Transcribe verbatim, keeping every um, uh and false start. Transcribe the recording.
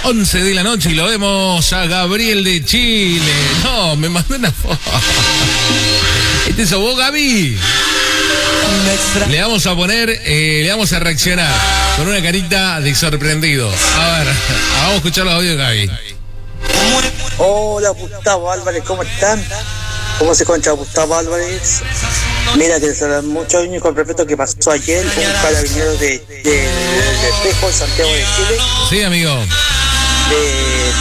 once de la noche y lo vemos a Gabriel de Chile. No, me mandó una foto. Este sos vos, Gaby. Le vamos a poner, eh, le vamos a reaccionar con una carita de sorprendido. A ver, vamos a escuchar los audios de Gaby. Hola, Gustavo Álvarez, ¿cómo están? ¿Cómo se encuentra Gustavo Álvarez? Mira, que desde muchos años con respeto que pasó ayer, un carabinero de, de, de Espejo, en Santiago de Chile. Sí, amigo. Le